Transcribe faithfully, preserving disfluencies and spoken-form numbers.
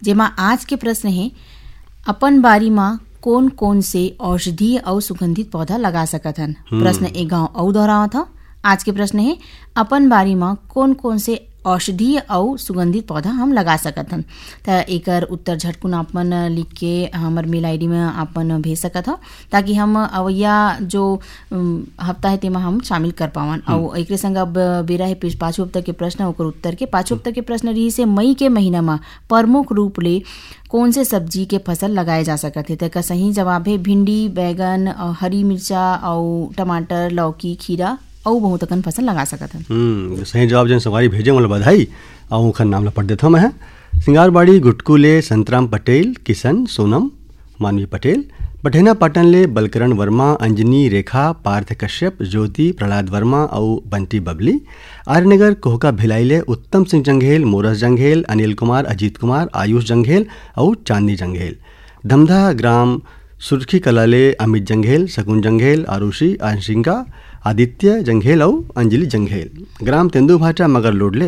जेमा आज के प्रश्न है अपन बारी में कौन कौन से औषधीय और सुगंधित पौधा लगा सकत हन। प्रश्न एक गांव और दोहरावत था। आज के प्रश्न है अपन बारी में कौन कौन से औषधीय और सुगंधित पौधा हम लगा सकत हन। त एकर उत्तर झटकुन आपन लिख के हमर मेल आईडी में आपन भेज सकत हो ताकि हम अवैया जो हफ्ता है तेमा हम शामिल कर पावन। और एक संग अब बेरा है पाँचों हफ्ता के प्रश्न ओकर उत्तर के। पाँचों हफ्ता के प्रश्न रही से मई के महीना में प्रमुख रूप ले कौन से सब्जी के फसल लगाए जा सकत है। तेका सही जवाब है भिंडी, बैगन, हरी मिर्चा और टमाटर, लौकी, खीरा और बहुत अकन फसल लगा सकत हन। हम्म सही जवाब जन सवारी भेजे वाला बधाई और खन नाम ला पढ़ देता मैं। सिंगारबाड़ी गुटकुले संतराम पटेल, किशन सोनम, मानवी पटेल, बठेना पाटन ले बलकरण वर्मा, अंजनी रेखा, पार्थ कश्यप, ज्योति, प्रहलाद वर्मा और बंटी बबली। आर्यनगर कोहका भिलाई उत्तम सिंह जंघेल, मोरस जंघेल, अनिल कुमार, अजीत कुमार, आयुष जंघेल और चांदनी जंघेल। धमधा ग्राम सुर्खी कलाले अमित जंघेल, शकुन जंघेल, आरुषि, आंशिका, आदित्य जंघेल और अंजलि जंघेल। ग्राम तेंदुभाटा मगर लोडले